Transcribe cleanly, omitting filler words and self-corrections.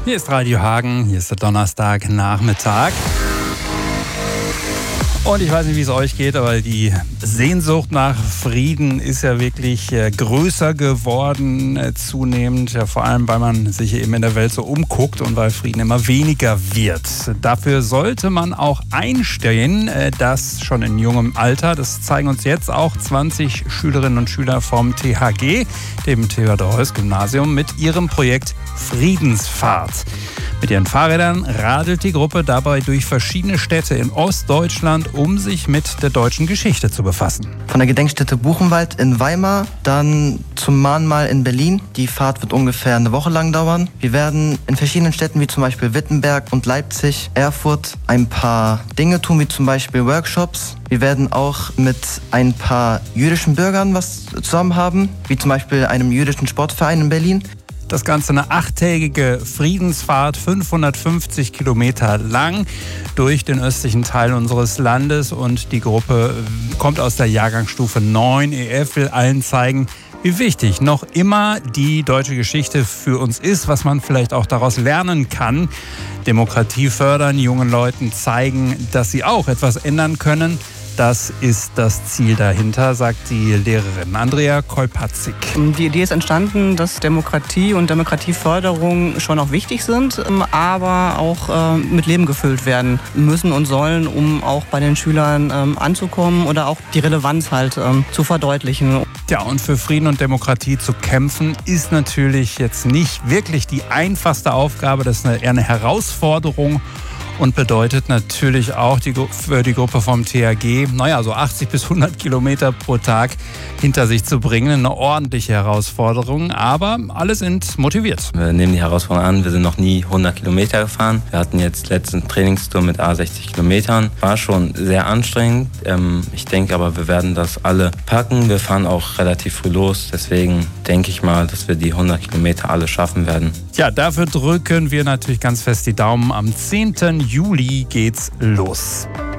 Hier ist Radio Hagen, hier ist der Donnerstagnachmittag. Und ich weiß nicht, wie es euch geht, aber die Sehnsucht nach Frieden ist ja wirklich größer geworden, zunehmend. Ja, vor allem, weil man sich eben in der Welt so umguckt und weil Frieden immer weniger wird. Dafür sollte man auch einstehen, das schon in jungem Alter. Das zeigen uns jetzt auch 20 Schülerinnen und Schüler vom THG, dem Theodor-Heuss-Gymnasium, mit ihrem Projekt Friedensfahrt. Mit ihren Fahrrädern radelt die Gruppe dabei durch verschiedene Städte in Ostdeutschland, um sich mit der deutschen Geschichte zu befassen. Von der Gedenkstätte Buchenwald in Weimar, dann zum Mahnmal in Berlin. Die Fahrt wird ungefähr eine Woche lang dauern. Wir werden in verschiedenen Städten wie zum Beispiel Wittenberg und Leipzig, Erfurt ein paar Dinge tun, wie zum Beispiel Workshops. Wir werden auch mit ein paar jüdischen Bürgern was zusammen haben, wie zum Beispiel einem jüdischen Sportverein in Berlin. Das Ganze eine 8-tägige Friedensfahrt, 550 Kilometer lang durch den östlichen Teil unseres Landes. Und die Gruppe kommt aus der Jahrgangsstufe 9. EF will allen zeigen, wie wichtig noch immer die deutsche Geschichte für uns ist, was man vielleicht auch daraus lernen kann. Demokratie fördern, jungen Leuten zeigen, dass sie auch etwas ändern können. Das ist das Ziel dahinter, sagt die Lehrerin Andrea Kolpatzig. Die Idee ist entstanden, dass Demokratie und Demokratieförderung schon auch wichtig sind, aber auch mit Leben gefüllt werden müssen und sollen, um auch bei den Schülern anzukommen oder auch die Relevanz halt zu verdeutlichen. Ja, und für Frieden und Demokratie zu kämpfen, ist natürlich jetzt nicht wirklich die einfachste Aufgabe. Das ist eher eine Herausforderung. Und bedeutet natürlich auch für die Gruppe vom THG, so 80 bis 100 Kilometer pro Tag hinter sich zu bringen. Eine ordentliche Herausforderung, aber alle sind motiviert. Wir nehmen die Herausforderung an, wir sind noch nie 100 Kilometer gefahren. Wir hatten jetzt letzten Trainingstour mit 60 Kilometern. War schon sehr anstrengend. Ich denke aber, wir werden das alle packen. Wir fahren auch relativ früh los. Deswegen denke ich mal, dass wir die 100 Kilometer alle schaffen werden. Ja, dafür drücken wir natürlich ganz fest die Daumen. Am 10. Juli geht's los.